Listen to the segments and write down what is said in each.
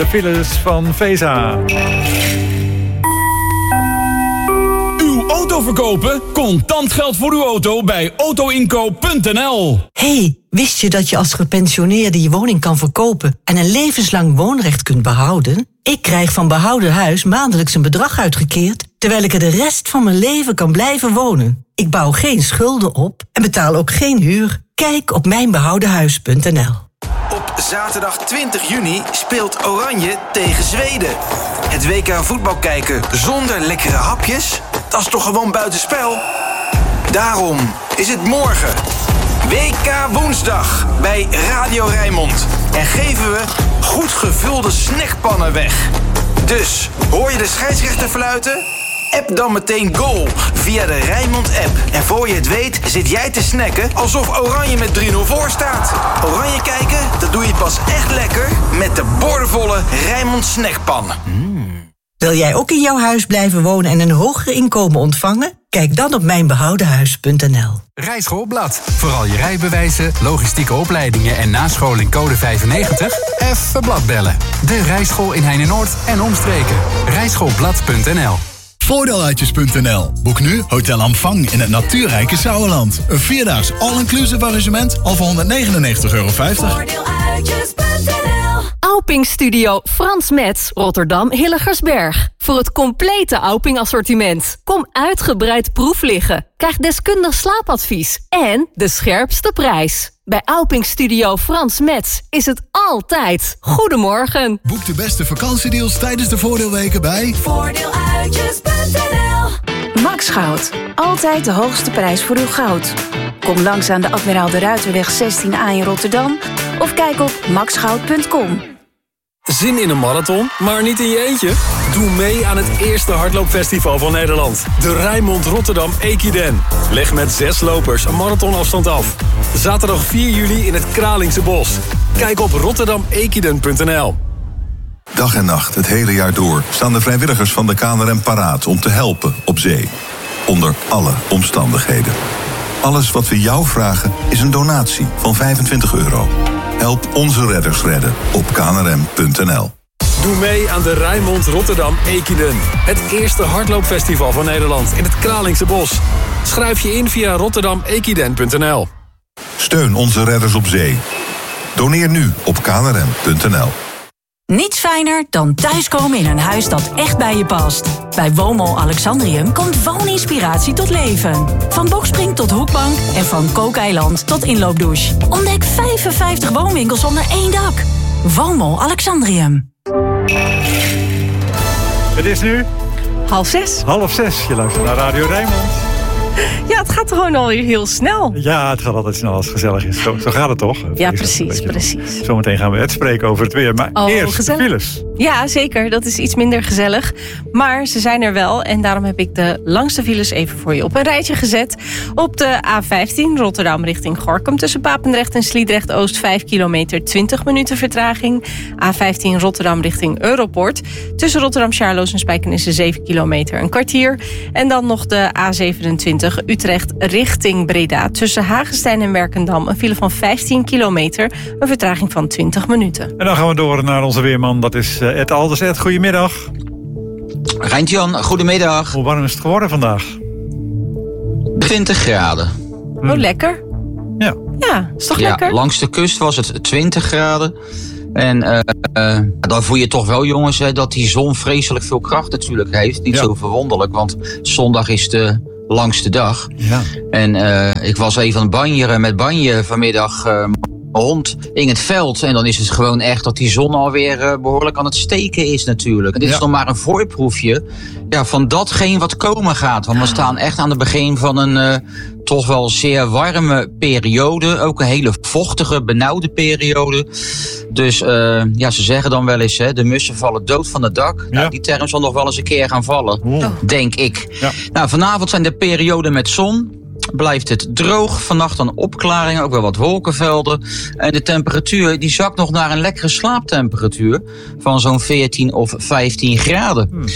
De files van Vesa. Uw auto verkopen? Contant geld voor uw auto bij autoinkoop.nl. Hey, wist je dat je als gepensioneerde je woning kan verkopen en een levenslang woonrecht kunt behouden? Ik krijg van Behouden Huis maandelijks een bedrag uitgekeerd, terwijl ik er de rest van mijn leven kan blijven wonen. Ik bouw geen schulden op en betaal ook geen huur. Kijk op mijnbehoudenhuis.nl. Op zaterdag 20 juni speelt Oranje tegen Zweden. Het WK voetbal kijken zonder lekkere hapjes? Dat is toch gewoon buitenspel? Daarom is het morgen WK woensdag bij Radio Rijnmond. En geven we goed gevulde snackpannen weg. Dus, hoor je de scheidsrechter fluiten? App dan meteen goal via de Rijnmond-app. En voor je het weet zit jij te snacken alsof Oranje met 3-0 voor staat. Oranje kijken, dat doe je pas echt lekker met de boordevolle Rijnmond snackpan. Wil jij ook in jouw huis blijven wonen en een hoger inkomen ontvangen? Kijk dan op mijnbehoudenhuis.nl. Rijschoolblad. Vooral je rijbewijzen, logistieke opleidingen en nascholing code 95? Even bladbellen. De Rijschool in Heinenoord en omstreken. Rijschoolblad.nl. Voordeeluitjes.nl. Boek nu Hotel Amfang in het natuurrijke Sauerland. Een 4-daags all-inclusive arrangement al voor €199,50. Voordeeluitjes.nl. Auping Studio Frans Metz, Rotterdam Hilligersberg. Voor het complete Auping assortiment. Kom uitgebreid proef liggen. Krijg deskundig slaapadvies. En de scherpste prijs. Bij Auping Studio Frans Metz is het altijd goedemorgen. Boek de beste vakantiedeals tijdens de voordeelweken bij Voordeeluitjes.nl. Max Goud. Altijd de hoogste prijs voor uw goud. Kom langs aan de Admiraal de Ruiterweg 16A in Rotterdam of kijk op maxgoud.com. Zin in een marathon, maar niet in je eentje? Doe mee aan het eerste hardloopfestival van Nederland. De Rijnmond Rotterdam Equiden. Leg met 6 lopers een marathonafstand af. Zaterdag 4 juli in het Kralingse Bos. Kijk op rotterdamequiden.nl. Dag en nacht, het hele jaar door, staan de vrijwilligers van de KNRM paraat om te helpen op zee. Onder alle omstandigheden. Alles wat we jou vragen is een donatie van €25. Help onze redders redden op knrm.nl. Doe mee aan de Rijnmond Rotterdam Equiden. Het eerste hardloopfestival van Nederland in het Kralingse Bos. Schrijf je in via rotterdamequiden.nl. Steun onze redders op zee. Doneer nu op knrm.nl. Niets fijner dan thuiskomen in een huis dat echt bij je past. Bij Woonmol Alexandrium komt wooninspiratie tot leven. Van bokspring tot hoekbank en van kookeiland tot inloopdouche. Ontdek 55 woonwinkels onder één dak. Woonmol Alexandrium. Het is nu 5:30. 5:30. Je luistert naar Radio Rijnmond. Ja, het gaat gewoon alweer heel snel. Ja, het gaat altijd snel als het gezellig is. Zo gaat het toch? Ja, precies. Zometeen gaan we het spreken over het weer. Maar eerst gezellig. de files. Ja, zeker. Dat is iets minder gezellig. Maar ze zijn er wel. En daarom heb ik de langste files even voor je op een rijtje gezet. Op de A15 Rotterdam richting Gorinchem. Tussen Papendrecht en Sliedrecht-Oost 5 kilometer 20 minuten vertraging. A15 Rotterdam richting Europort. Tussen Rotterdam-Charloes en Spijkenisse 7 kilometer een kwartier. En dan nog de A27 Utrecht richting Breda. Tussen Hagestein en Werkendam een file van 15 kilometer. Een vertraging van 20 minuten. En dan gaan we door naar onze weerman. Dat is Ed Alders. Ed, goedemiddag. Rijntjan, goedemiddag. Hoe warm is het geworden vandaag? 20 graden. Oh, lekker. Ja, is toch lekker? Langs de kust was het 20 graden. En dan voel je toch wel, jongens, dat die zon vreselijk veel kracht natuurlijk heeft. Niet zo verwonderlijk, want zondag is de langste dag. Ja. En ik was even aan het banjeren met Banje vanmiddag. Mijn hond in het veld. En dan is het gewoon echt dat die zon alweer behoorlijk aan het steken is natuurlijk. En dit is nog maar een voorproefje van datgene wat komen gaat. Want we staan echt aan het begin van een toch wel zeer warme periode. Ook een hele vochtige, benauwde periode. Dus ze zeggen dan wel eens, de mussen vallen dood van het dak. Nou, die term zal nog wel eens een keer gaan vallen, denk ik. Ja. Nou, vanavond zijn de perioden met zon. Blijft het droog. Vannacht dan opklaringen, ook wel wat wolkenvelden. En de temperatuur die zakt nog naar een lekkere slaaptemperatuur van zo'n 14 of 15 graden.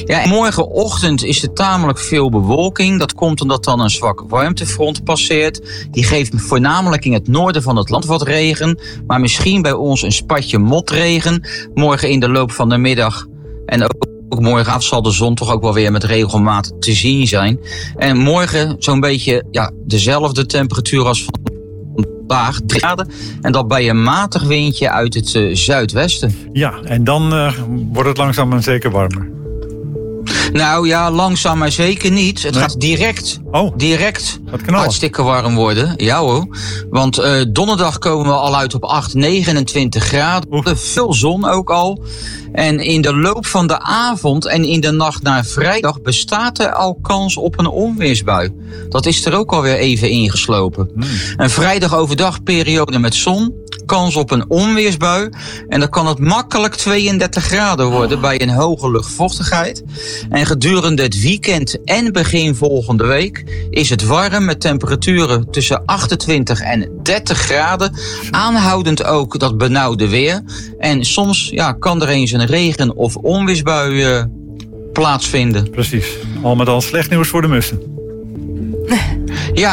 Ja, morgenochtend is er tamelijk veel bewolking. Dat komt omdat dan een zwak warmtefront passeert. Die geeft voornamelijk in het noorden van het land wat regen. Maar misschien bij ons een spatje motregen. Morgen in de loop van de middag en ook morgenavond zal de zon toch ook wel weer met regelmaat te zien zijn. En morgen zo'n beetje dezelfde temperatuur als vandaag, 3 graden. En dat bij een matig windje uit het zuidwesten. Ja, en dan wordt het langzaam en zeker warmer. Nou ja, langzaam maar zeker niet. Het gaat direct hartstikke warm worden. Ja hoor. Want donderdag komen we al uit op 29 graden. Veel zon ook al. En in de loop van de avond en in de nacht naar vrijdag bestaat er al kans op een onweersbui. Dat is er ook alweer even ingeslopen. Een vrijdag overdag periode met zon, kans op een onweersbui. En dan kan het makkelijk 32 graden worden bij een hoge luchtvochtigheid. En gedurende het weekend en begin volgende week is het warm met temperaturen tussen 28 en 30 graden. Aanhoudend ook dat benauwde weer. En soms kan er eens een regen- of onweersbui plaatsvinden. Precies. Al met al slecht nieuws voor de mussen. Ja.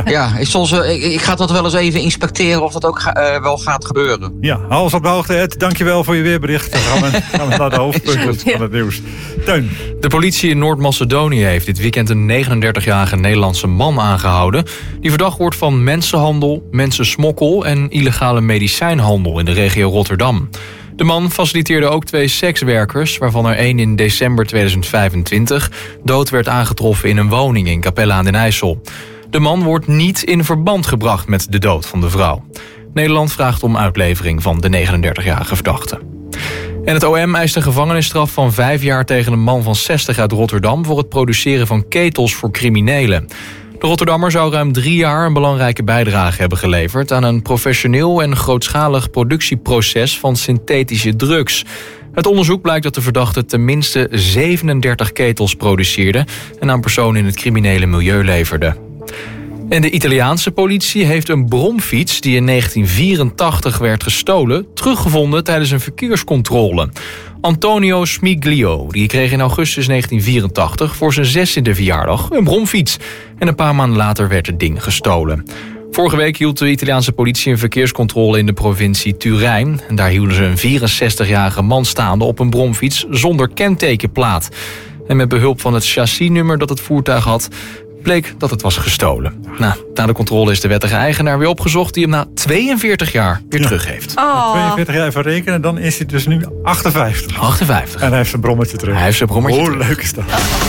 Ik ga dat wel eens even inspecteren of dat ook wel gaat gebeuren. Ja, alles op de hoogte, Ed. Dankjewel voor je weerbericht. Dan gaan we naar de hoofdpunten van het nieuws. Teun. De politie in Noord-Macedonië heeft dit weekend een 39-jarige Nederlandse man aangehouden. Die verdacht wordt van mensenhandel, mensensmokkel en illegale medicijnhandel in de regio Rotterdam. De man faciliteerde ook 2 sekswerkers, waarvan er 1 in december 2025 dood werd aangetroffen in een woning in Capelle aan den IJssel. De man wordt niet in verband gebracht met de dood van de vrouw. Nederland vraagt om uitlevering van de 39-jarige verdachte. En het OM eist een gevangenisstraf van 5 jaar tegen een man van 60 uit Rotterdam voor het produceren van ketels voor criminelen. De Rotterdammer zou ruim 3 jaar een belangrijke bijdrage hebben geleverd aan een professioneel en grootschalig productieproces van synthetische drugs. Uit onderzoek blijkt dat de verdachte tenminste 37 ketels produceerde en aan personen in het criminele milieu leverde. En de Italiaanse politie heeft een bromfiets die in 1984 werd gestolen teruggevonden tijdens een verkeerscontrole. Antonio Smiglio die kreeg in augustus 1984 voor zijn 6e verjaardag een bromfiets. En een paar maanden later werd het ding gestolen. Vorige week hield de Italiaanse politie een verkeerscontrole in de provincie Turijn. En daar hielden ze een 64-jarige man staande op een bromfiets zonder kentekenplaat. En met behulp van het chassisnummer dat het voertuig had, bleek dat het was gestolen. Na de controle is de wettige eigenaar weer opgezocht die hem na 42 jaar weer terug heeft. 42 jaar even rekenen, dan is hij dus nu 58. 58. En hij heeft zijn brommetje terug. Hij heeft zijn brommetje terug. Hoe leuk is dat?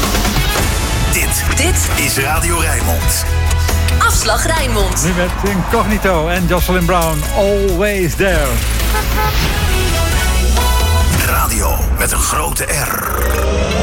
Dit is Radio Rijnmond. Afslag Rijnmond. Nu met Incognito en Jocelyn Brown. Always There. Radio met een grote R.